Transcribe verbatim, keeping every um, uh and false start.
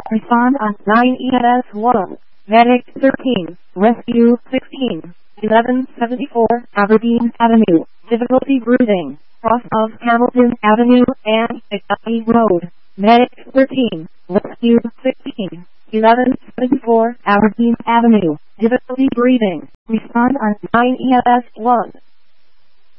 Respond on nine E S one. Medic thirteen. Rescue sixteen. eleven seventy-four Aberdeen Avenue. Difficulty breathing. Cross of Hamilton Avenue and Italy Road. Medic thirteen. Rescue sixteen. eleven seventy-four Aberdeen Avenue. Difficulty breathing. Respond on nine E S one.